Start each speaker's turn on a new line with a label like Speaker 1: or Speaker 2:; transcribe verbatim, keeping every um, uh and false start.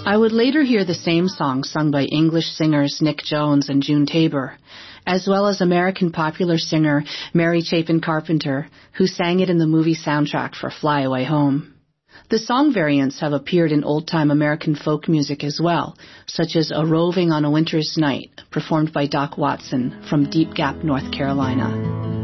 Speaker 1: I would later hear the same song sung by English singers Nick Jones and June Tabor, as well as American popular singer Mary Chapin Carpenter, who sang it in the movie soundtrack for Fly Away Home. The song variants have appeared in old-time American folk music as well, such as A Roving on a Winter's Night, performed by Doc Watson from Deep Gap, North Carolina.